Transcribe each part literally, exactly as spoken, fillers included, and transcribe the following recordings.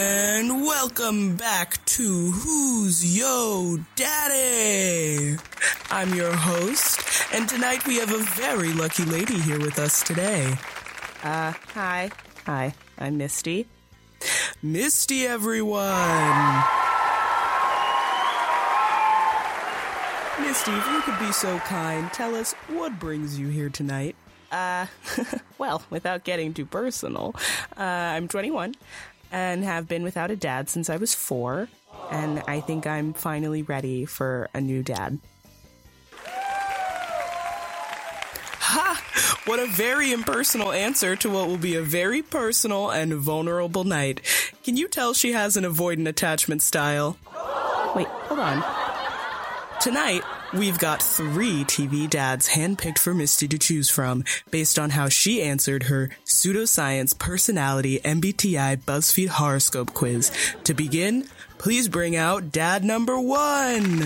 And welcome back to Who's Yo Daddy? I'm your host, and tonight we have a very lucky lady here with us today. Uh, hi. Hi, I'm Misty. Misty, everyone! Misty, if you could be so kind, tell us what brings you here tonight. Uh, well, without getting too personal, uh, I'm twenty-one and have been without a dad since I was four, and I think I'm finally ready for a new dad. Ha! What a very impersonal answer to what will be a very personal and vulnerable night. Can you tell she has an avoidant attachment style? Wait, hold on. Tonight, we've got three T V dads handpicked for Misty to choose from based on how she answered her pseudoscience personality M B T I BuzzFeed horoscope quiz. To begin, please bring out dad number one.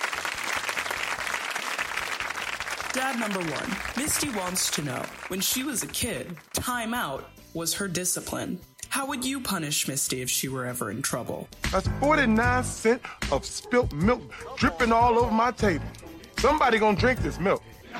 Dad number one. Misty wants to know, when she was a kid, time out was her discipline. How would you punish Misty if she were ever in trouble? That's forty-nine cents of spilt milk dripping all over my table. Somebody gonna drink this milk.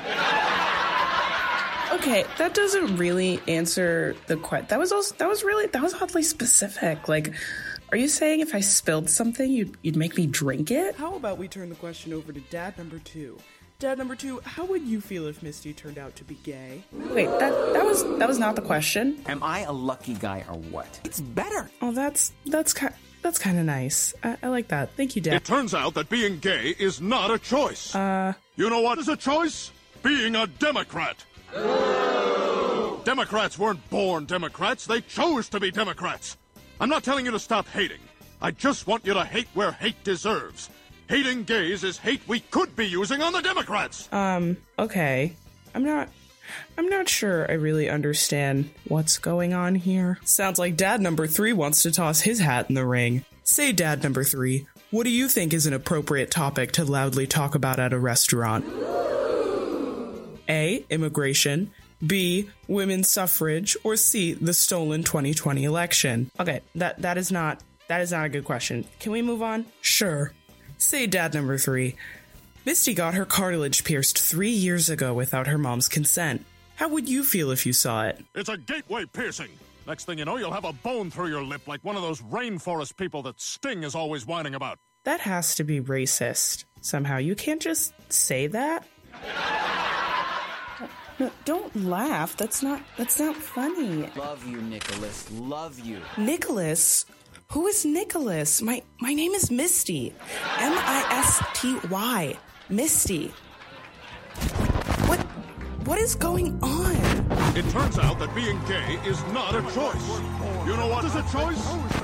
Okay, that doesn't really answer the question. That was also, that was really, that was oddly specific. Like, are you saying if I spilled something, you'd, you'd make me drink it? How about we turn the question over to dad number two? Dad number two, how would you feel if Misty turned out to be gay? Wait, that that was that was not the question. Am I a lucky guy or what? It's better. Oh, that's that's kind that's kind of nice. I, I like that. Thank you, Dad. It turns out that being gay is not a choice. Uh, you know what is a choice? Being a Democrat. Democrats weren't born Democrats. They chose to be Democrats. I'm not telling you to stop hating. I just want you to hate where hate deserves. Hating gays is hate we could be using on the Democrats. Um, okay. I'm not... I'm not sure I really understand what's going on here. Sounds like dad number three wants to toss his hat in the ring. Say, dad number three, what do you think is an appropriate topic to loudly talk about at a restaurant? A. Immigration. B. Women's suffrage. Or C. The stolen twenty twenty election. Okay, that that is not... That is not a good question. Can we move on? Sure. Say, dad number three, Misty got her cartilage pierced three years ago without her mom's consent. How would you feel if you saw it? It's a gateway piercing. Next thing you know, you'll have a bone through your lip like one of those rainforest people that Sting is always whining about. That has to be racist somehow. You can't just say that. No, don't laugh. That's not that's not funny. Love you, Nicholas. Love you. Nicholas? Who is Nicholas? My my name is Misty. M I S T Y. Misty. What what is going on? It turns out that being gay is not a choice. You know what is a choice?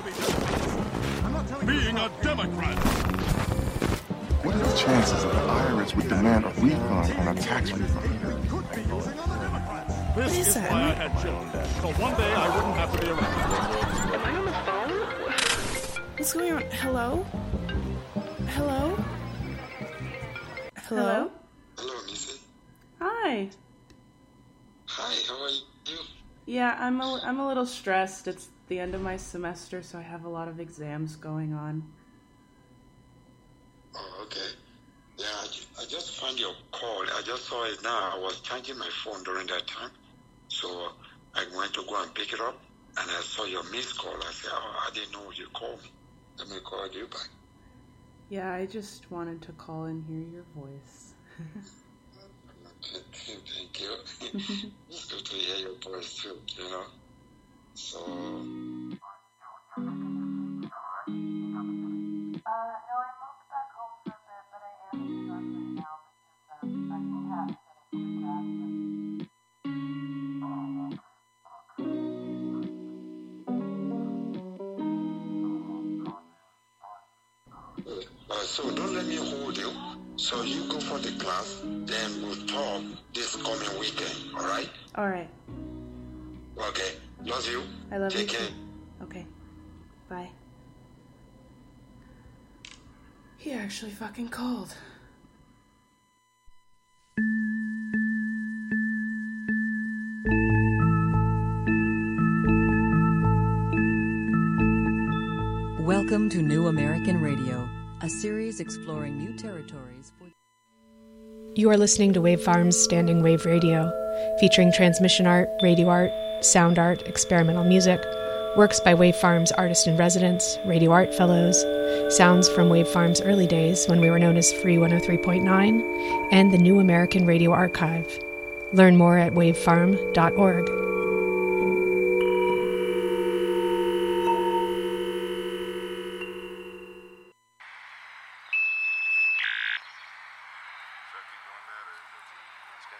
Being a Democrat. What are the chances that the I R S would demand a refund on a tax refund? This is is that? why I had children. So one day I wouldn't have to be around. Am I on the phone? What's going on? Hello? Hello? Hello? Hello, Missy. Hi. Hi, how are you? Yeah, I'm a, I'm a little stressed. It's the end of my semester, so I have a lot of exams going on. Oh, okay. Yeah, I, ju- I just found your call. I just saw it now. I was charging my phone during that time. So I went to go and pick it up, and I saw your missed call. I said, oh, I didn't know you called me. Let me call you back. Yeah, I just wanted to call and hear your voice. Thank you. It's good to hear your voice too, you know. So... Uh, so don't let me hold you. So you go for the class, then we'll talk this coming weekend, all right? All right. Okay. Love you. I love Take you care. too. Okay. Bye. He actually fucking called. Welcome to New American Radio, a series exploring new territories. For... You are listening to Wave Farm's Standing Wave Radio, featuring transmission art, radio art, sound art, experimental music, works by Wave Farm's artist-in-residence, radio art fellows, sounds from Wave Farm's early days when we were known as Free one oh three point nine, and the New American Radio Archive. Learn more at wave farm dot org.